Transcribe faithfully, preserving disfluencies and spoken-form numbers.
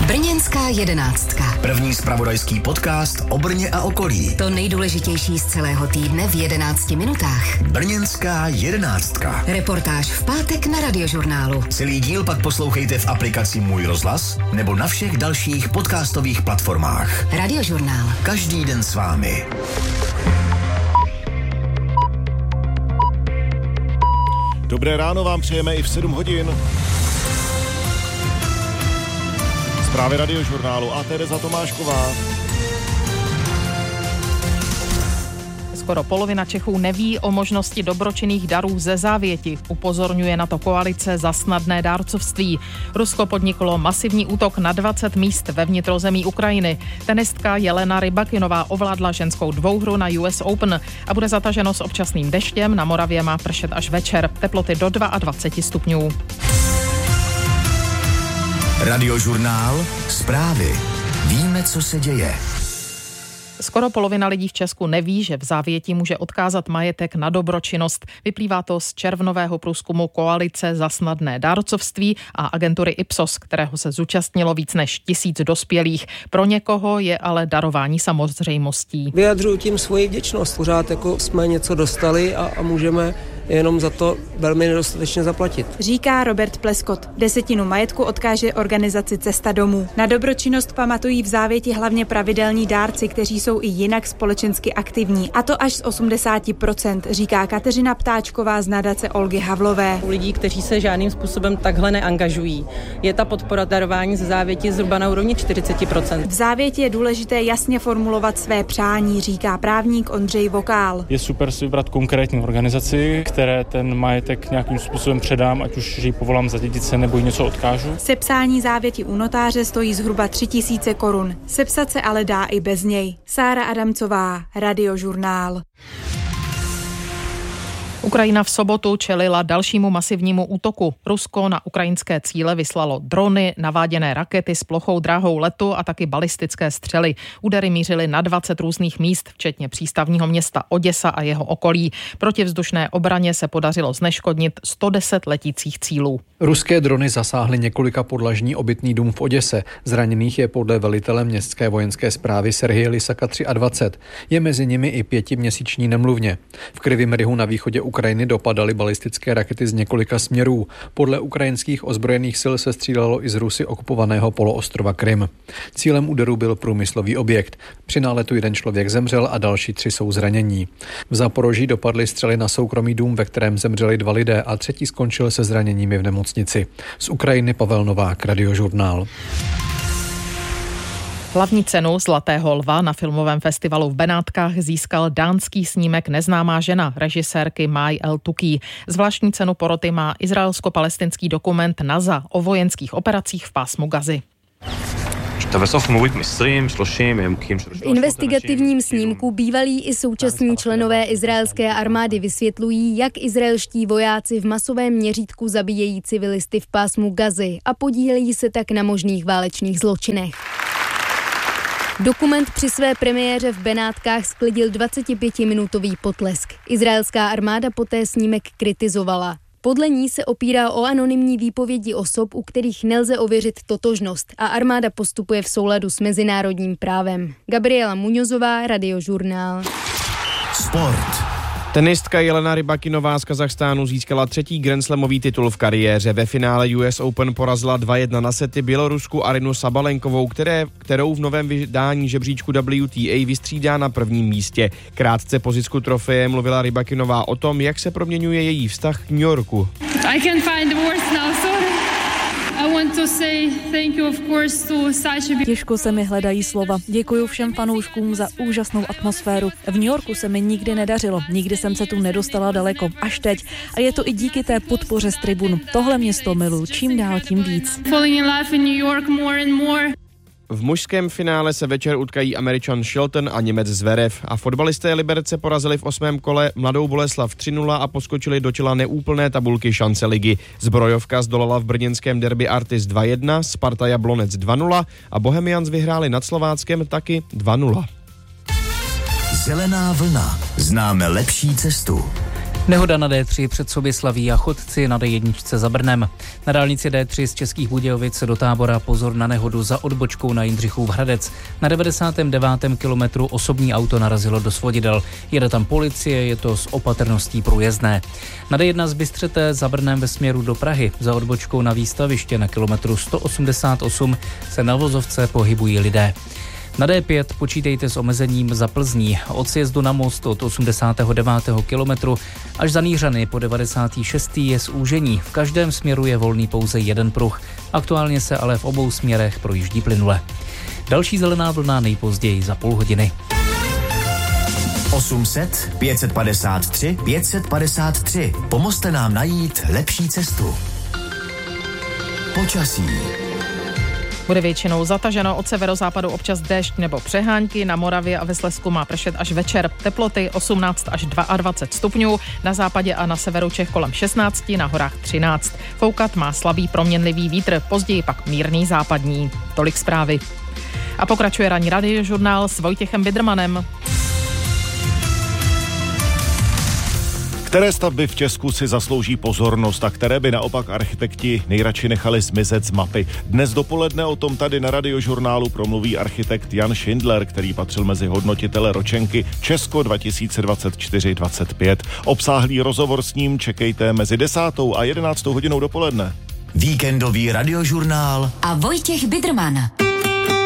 Brněnská jedenáctka. První zpravodajský podcast o Brně a okolí. To nejdůležitější z celého týdne v jedenácti minutách. Brněnská jedenáctka. Reportáž v pátek na Radiožurnálu. Celý díl pak poslouchejte v aplikaci Můj rozhlas nebo na všech dalších podcastových platformách. Radiožurnál. Každý den s vámi. Dobré ráno vám přejeme i v sedm hodin. Zprávy Radiožurnálu a Tereza Tomášková. Skoro polovina Čechů neví o možnosti dobročinných darů ze závěti. Upozorňuje na to koalice za snadné dárcovství. Rusko podniklo masivní útok na dvacet míst ve vnitrozemí Ukrajiny. Tenistka Jelena Rybakinová ovládla ženskou dvouhru na U S Open a bude zataženo s občasným deštěm. Na Moravě má pršet až večer. Teploty do dvacet dva stupňů. Radiožurnál. Zprávy. Víme, co se děje. Skoro polovina lidí v Česku neví, že v závěti může odkázat majetek na dobročinnost. Vyplývá to z červnového průzkumu koalice za snadné dárcovství a agentury Ipsos, kterého se zúčastnilo víc než tisíc dospělých. Pro někoho je ale darování samozřejmostí. Vyjadřuju tím svoji vděčnost. Pořád jako jsme něco dostali a, a můžeme jenom za to velmi nedostatečně zaplatit. Říká Robert Pleskot. Desetinu majetku odkáže organizaci Cesta domů. Na dobročinnost pamatují v závěti hlavně pravidelní dárci, kteří jsou i jinak společensky aktivní. A to až z osmdesát procent, říká Kateřina Ptáčková z nadace Olgy Havlové. U lidí, kteří se žádným způsobem takhle neangažují, je ta podpora darování ze závěti zhruba na úrovni čtyřicet procent. V závěti je důležité jasně formulovat své přání, říká právník Ondřej Vokál. Je super si vybrat konkrétní organizaci, které ten majetek nějakým způsobem předám, ať už ji povolám za dědice nebo něco odkážu. Sepsání závěti u notáře stojí zhruba tři tisíce korun. Sepsat se ale dá i bez něj. Sára Adamcová, Radiožurnál. Ukrajina v sobotu čelila dalšímu masivnímu útoku. Rusko na ukrajinské cíle vyslalo drony, naváděné rakety s plochou dráhou letu a taky balistické střely. Údery mířily na dvacet různých míst, včetně přístavního města Oděsa a jeho okolí. Protivzdušné obraně se podařilo zneškodnit sto deset letících cílů. Ruské drony zasáhly několika podlažní obytný dům v Oděse. Zraněných je podle velitele městské vojenské správy Serhije Lysaka dvacet tři. Je mezi nimi i pětiměsíční nemluvně. V Krivém Rihu na východě Ukrajiny dopadaly balistické rakety z několika směrů. Podle ukrajinských ozbrojených sil se střílelo i z Rusy okupovaného poloostrova Krym. Cílem úderu byl průmyslový objekt. Při náletu jeden člověk zemřel a další tři jsou zranění. V Zaporoží dopadly střely na soukromý dům, ve kterém zemřeli dva lidé a třetí skončil se zraněními v nemocnici. Z Ukrajiny Pavel Novák, Radiožurnál. Hlavní cenu Zlatého lva na filmovém festivalu v Benátkách získal dánský snímek Neznámá žena režisérky Mai El-Tuki. Zvláštní cenu poroty má izraelsko-palestinský dokument NASA o vojenských operacích v pásmu Gazy. V investigativním snímku bývalí i současní členové izraelské armády vysvětlují, jak izraelští vojáci v masovém měřítku zabíjejí civilisty v pásmu Gazy a podílejí se tak na možných válečných zločinech. Dokument při své premiéře v Benátkách sklidil dvacetipětiminutový potlesk. Izraelská armáda poté snímek kritizovala. Podle ní se opírá o anonymní výpovědi osob, u kterých nelze ověřit totožnost a armáda postupuje v souladu s mezinárodním právem. Gabriela Muňozová, Radiožurnál. Sport. Tenistka Jelena Rybakinová z Kazachstánu získala třetí grandslamový titul v kariéře. Ve finále U S Open porazila dva jedna na sety Bělorusku Arinu Sabalenkovou, které, kterou v novém vydání žebříčku W T A vystřídá na prvním místě. Krátce po zisku trofeje mluvila Rybakinová o tom, jak se proměňuje její vztah k New Yorku. I can find the words now, sorry. I want to say thank you of course to such a... Těžko se mi hledají slova. Děkuji všem fanouškům za úžasnou atmosféru. V New Yorku se mi nikdy nedařilo. Nikdy jsem se tu nedostala daleko. Až teď. A je to i díky té podpoře z tribun. Tohle město miluji. Čím dál, tím víc. Falling in love in New York more and more. V mužském finále se večer utkají Američan Shelton a Němec Zverev a fotbalisté Liberce porazili v osmém kole Mladou Boleslav tři nula a poskočili do čela neúplné tabulky šance ligy. Zbrojovka zdolala v brněnském derby Artis dva jedna, Sparta Jablonec dva nula a Bohemians vyhráli nad Slováckem taky dva nula. Zelená vlna. Známe lepší cestu. Nehoda na D tři před Soběslaví a Chodci na D jedna za Brnem. Na dálnici D tři z Českých Budějovic do Tábora pozor na nehodu za odbočkou na Jindřichův Hradec. Na devadesátém devátém kilometru osobní auto narazilo do svodidel. Jede tam policie, je to s opatrností průjezdné. Na D jedna z Bystřete za Brnem ve směru do Prahy za odbočkou na výstaviště na kilometru sto osmdesát osm se na vozovce pohybují lidé. Na D pět počítejte s omezením za Plzní. Od sjezdu na most od osmdesátého devátého kilometru až za Nýřany po devadesátém šestém je zúžení. V každém směru je volný pouze jeden pruh. Aktuálně se ale v obou směrech projíždí plynule. Další zelená vlna nejpozději za půl hodiny. osm set, pět set padesát tři, pět set padesát tři. Pomozte nám najít lepší cestu. Počasí. Bude většinou zataženo, od severozápadu občas déšť nebo přehánky, na Moravě a ve Slezsku má pršet až večer. Teploty osmnáct až dvacet dva stupňů, na západě a na severu Čech kolem šestnáct, na horách třináct. Foukat má slabý proměnlivý vítr, později pak mírný západní. Tolik zprávy. A pokračuje ranní radiožurnál s Vojtěchem Bidrmanem. Které stavby v Česku si zaslouží pozornost a které by naopak architekti nejradši nechali zmizet z mapy? Dnes dopoledne o tom tady na radiožurnálu promluví architekt Jan Schindler, který patřil mezi hodnotitele ročenky Česko dva tisíce dvacet čtyři dvacet pět. Obsáhlý rozhovor s ním čekejte mezi desátou a jedenáctou hodinou dopoledne. Víkendový radiožurnál a Vojtěch Bidrman.